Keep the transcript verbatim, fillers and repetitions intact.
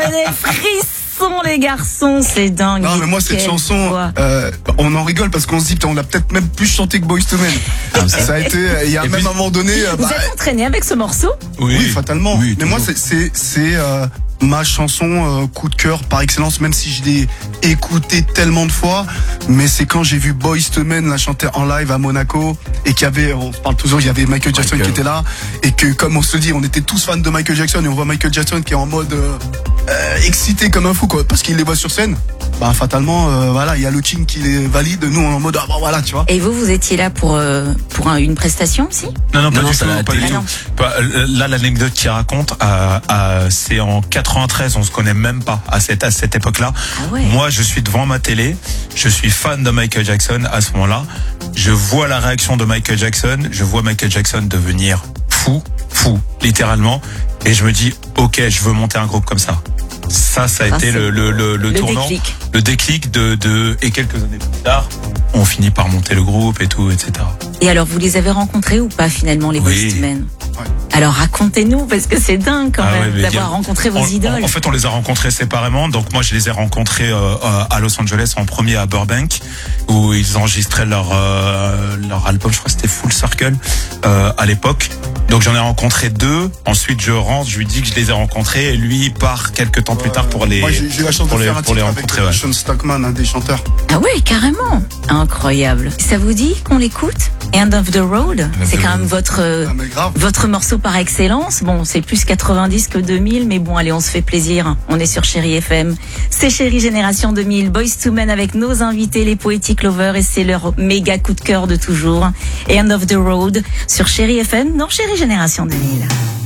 avez des frissons, les garçons, c'est dingue. Non, mais moi, cette chanson, euh, on en rigole parce qu'on se dit, putain, on l'a peut-être même plus chanté que Boyz two Men. Ah, ça a été, il y a et même puis, un moment donné. Vous bah, êtes entraîné avec ce morceau? Oui, oui fatalement. Oui, mais moi, c'est, c'est, c'est euh, ma chanson euh, coup de cœur par excellence, même si je l'ai écoutée tellement de fois. Mais c'est quand j'ai vu Boyz two Men la chanter en live à Monaco et qu'il y avait, on parle toujours, il y avait Michael Jackson Michael. qui était là et que, comme on se dit, on était tous fans de Michael Jackson et on voit Michael Jackson qui est en mode euh, euh, excité comme un fou, quoi, parce qu'il les voit sur scène. Bah fatalement, euh, voilà, il y a le King qui les valide. Nous, on est en mode ah bah voilà, tu vois. Et vous, vous étiez là pour euh, pour un, une prestation aussi? Non, non, pas non, du ça tout. Pas du tout. Pas, là, l'anecdote qu'il raconte, euh, euh, c'est en quatre-vingt-treize. On se connaît même pas à cette à cette époque-là. Ah ouais. Moi, je suis devant ma télé. Je suis fan de Michael Jackson à ce moment-là. Je vois la réaction de Michael Jackson. Je vois Michael Jackson devenir fou, fou, littéralement. Et je me dis, ok, je veux monter un groupe comme ça. Ça, ça a ça, été le, le, le, le, le tournant, déclic. le déclic de, de, et quelques années plus tard, on finit par monter le groupe et tout, et cetera. Et alors, vous les avez rencontrés ou pas finalement, les Boyz two Men? Ouais. Alors racontez-nous, parce que c'est dingue quand ah même ouais, d'avoir rencontré vos on, idoles. En, en fait, on les a rencontrés séparément. Donc moi, je les ai rencontrés euh, à Los Angeles en premier à Burbank, où ils enregistraient leur euh, leur album. Je crois que c'était Full Circle euh, à l'époque. Donc j'en ai rencontré deux. Ensuite, je rentre, je lui dis que je les ai rencontrés, et lui part quelques temps plus tard pour les moi, j'ai, j'ai eu la chance pour de les faire un pour les rencontrer. Avec ouais. Sean Stockman, un des chanteurs. Ah ouais, carrément. Incroyable. Ça vous dit qu'on l'écoute? End of the Road, c'est quand même votre ah, mais grave. votre morceau par excellence. Bon, c'est plus quatre-vingt-dix que deux mille, mais bon, allez, on se fait plaisir. On est sur Chérie F M. C'est Chérie Génération deux mille, Boyz two Men avec nos invités, les Poetic Lovers, et c'est leur méga coup de cœur de toujours. Et End of the Road sur Chérie F M, non Chérie Génération deux mille.